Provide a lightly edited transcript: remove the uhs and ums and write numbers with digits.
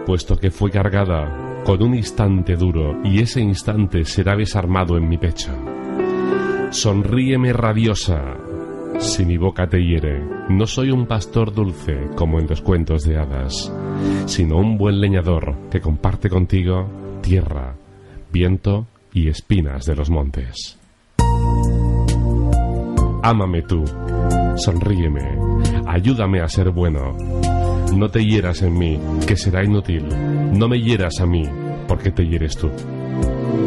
puesto que fue cargada con un instante duro, y ese instante será desarmado en mi pecho. Sonríeme rabiosa, si mi boca te hiere. No soy un pastor dulce como en los cuentos de hadas, sino un buen leñador que comparte contigo tierra, viento y espinas de los montes. Ámame tú, sonríeme, ayúdame a ser bueno. No te hieras en mí, que será inútil. No me hieras a mí, porque te hieres tú.